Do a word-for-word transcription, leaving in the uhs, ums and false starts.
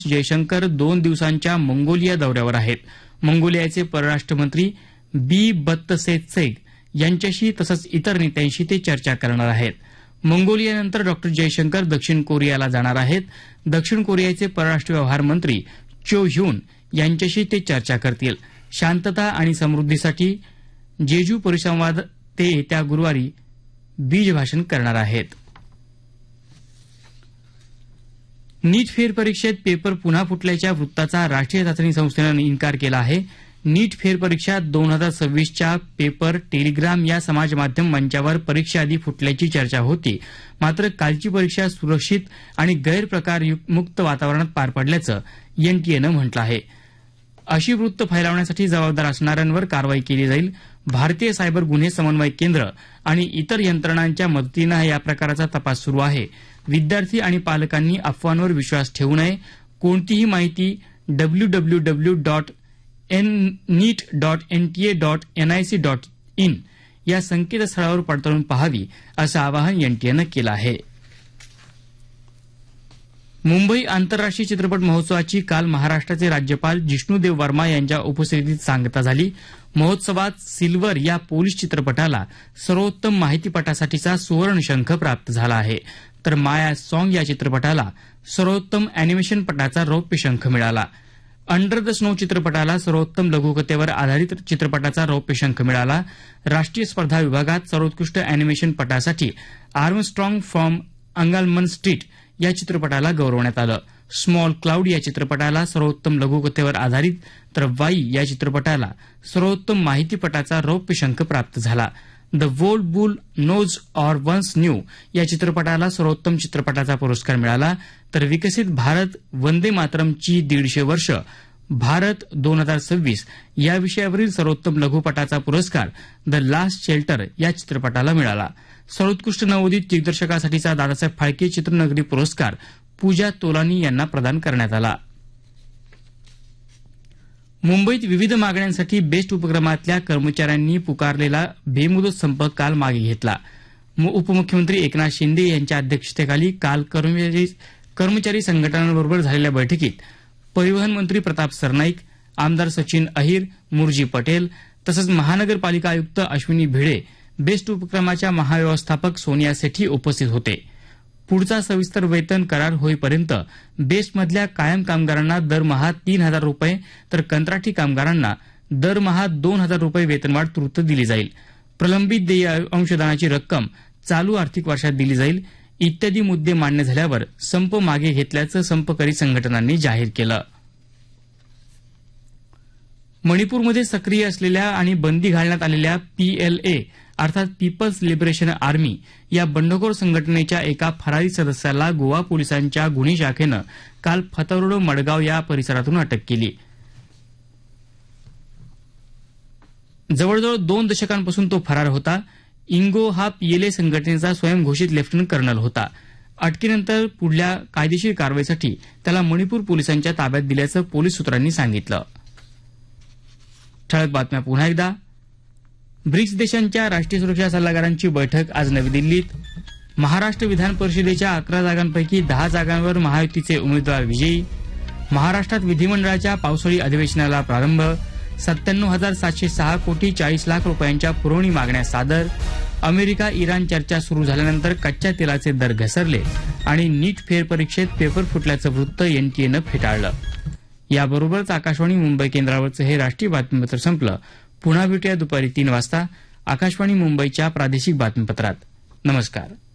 जयशंकर दोन दिवसांच्या मंगोलिया दौऱ्यावर आहेत. मंगोलियाचे परराष्ट्र मंत्री बी बत्तसेत्सेग यांच्याशी तसंच इतर नेत्यांशी ते चर्चा करणार आहेत. मंगोलियानंतर डॉ जयशंकर दक्षिण कोरियाला जाणार आहेत. दक्षिण कोरियाचे परराष्ट्र व्यवहार मंत्री चो ह्यून यांच्याशी ते चर्चा करतील. शांतता आणि समृद्धीसाठी जेजू परिसंवाद ते येत्या गुरुवारी बीजभाषण करणार आहेत. नीट फेरपरीक्षेत पेपर पुन्हा फुटल्याच्या वृत्ताचा राष्ट्रीय चाचणी संस्थेनं इन्कार केला आहे. नीट फेरपरीक्षा दोन हजार सव्वीसच्या पेपर टेलिग्राम या समाजमाध्यम मंचावर परीक्षेआधी फुटल्याची चर्चा होती. मात्र कालची परीक्षा सुरक्षित आणि गैरप्रकार मुक्त वातावरणात पार पडल्याचं एनटीएनं म्हटलं आहे. अशी वृत्त फैलावण्यासाठी जबाबदार असणाऱ्यांवर कारवाई केली जाईल. भारतीय सायबर गुन्हे समन्वय केंद्र आणि इतर यंत्रणांच्या मदतीनं या प्रकाराचा तपास सुरू आहे. विद्यार्थी आणि पालकांनी अफवांवर विश्वास ठेवू नये. कोणतीही माहिती W W W dot NEET dot NTA dot NIC dot in या संकेतस्थळावर पडताळून पाहावी असं आवाहन एनटीएनं केलं आहे. मुंबई आंतरराष्ट्रीय चित्रपट महोत्सवाची काल महाराष्ट्राचे राज्यपाल जिष्णूदेव वर्मा यांच्या उपस्थितीत सांगता झाली. महोत्सवात सिल्वर या पोलीस चित्रपटाला सर्वोत्तम माहितीपटासाठीचा सुवर्णशंख प्राप्त झाला आहे. तर माया सॉंग या चित्रपटाला सर्वोत्तम अॅनिमेशन पटाचा रौप्य शंख मिळाला. अंडर द स्नो चित्रपटाला सर्वोत्तम लघुकथेवर आधारित चित्रपटाचा रौप्य शंख मिळाला. राष्ट्रीय स्पर्धा विभागात सर्वोत्कृष्ट अॅनिमेशन पटासाठी आर्मस्ट्रॉंग फ्रॉम अंगालमन स्ट्रीट या चित्रपटाला गौरवण्यात आलं. स्मॉल क्लाउड या चित्रपटाला सर्वोत्तम लघुकथेवर आधारित तर वाई या चित्रपटाला सर्वोत्तम माहितीपटाचा रौप्य शंख प्राप्त झाला. The world boule knows or once new या चित्रपटाला सर्वोत्तम चित्रपटाचा पुरस्कार मिळाला. तर विकसित भारत वंदे मातरमची दीडशे वर्ष भारत दोन हजार सव्वीस या विषयावरील सर्वोत्तम लघुपटाचा पुरस्कार द लास्ट शेल्टर या चित्रपटाला मिळाला. सर्वोत्कृष्ट नवोदित दिग्दर्शकासाठीचा दादासाहेब फाळके चित्रनगरी पुरस्कार पूजा तोलानी यांना प्रदान करण्यात आला. मुंबईत विविध मागण्यांसाठी बेस्ट उपक्रमातल्या कर्मचाऱ्यांनी पुकारलेला बेमुदत संप काल मागे घेतला. उपमुख्यमंत्री एकनाथ शिंदे यांच्या अध्यक्षतेखाली काल कर्मचारी कर्मचारी संघटनांबरोबर झालेल्या बैठकीत परिवहन मंत्री प्रताप सरनाईक, आमदार सचिन अहिर, मुरजी पटेल तसंच महानगरपालिका आयुक्त अश्विनी भिडे, बेस्ट उपक्रमाच्या महाव्यवस्थापक सोनिया सेठी उपस्थित होते. पुढचा सविस्तर वेतन करार होईपर्यंत बेस्टमधल्या कायम कामगारांना दरमहा तीन हजार रुपये तर कंत्राटी कामगारांना दरमहा दोन हजार रुपये वेतनवाढ तूर्त दिली जाईल. प्रलंबित देय अंशदानाची रक्कम चालू आर्थिक वर्षात दिली जाईल. इत्यादी मुद्दे मान्य झाल्यावर संप मागे घेतल्याचं संपकरी संघटनांनी जाहीर केलं. मणिपूरमध्ये सक्रिय असलेल्या आणि बंदी घालण्यात आलेल्या पीएलए अर्थात पीपल्स लिबरेशन आर्मी या बंडखोर संघटनेच्या एका फरारी सदस्याला गोवा पोलिसांच्या गुन्हे शाखेनं काल फतर्ड मडगाव या परिसरातून अटक केली. जवळजवळ दोन दशकांपासून तो फरार होता. इंगो हा पीएलए संघटनेचा स्वयंघोषित लेफ्टनंट कर्नल होता. अटकेनंतर पुढल्या कायदेशीर कारवाईसाठी त्याला मणिपूर पोलिसांच्या ताब्यात दिल्याचं पोलीस सूत्रांनी सांगितलं. ठळक बातम्या पुन्हा एकदा. ब्रिक्स देशांच्या राष्ट्रीय सुरक्षा सल्लागारांची बैठक आज नवी दिल्लीत. महाराष्ट्र विधान परिषदेच्या अकरा जागांपैकी दहा जागांवर महायुतीचे उमेदवार विजयी. महाराष्ट्रात विधिमंडळाच्या पावसाळी अधिवेशनाला प्रारंभ. सत्त्याण्णव हजार सातशे सहा कोटी चाळीस लाख रुपयांच्या पुरवणी मागण्या सादर. अमेरिका इराण चर्चा सुरू झाल्यानंतर कच्च्या तेलाचे दर घसरले आणि नीट फेरपरीक्षेत पेपर फुटल्याचं वृत्त एनटीएनं फेटाळलं. याबरोबरच आकाशवाणी मुंबई केंद्रावरचं हे राष्ट्रीय बातमीपत्र संपलं. पुन्हा भेटूया दुपारी तीन वाजता आकाशवाणी मुंबईच्या प्रादेशिक बातमीपत्रात. नमस्कार.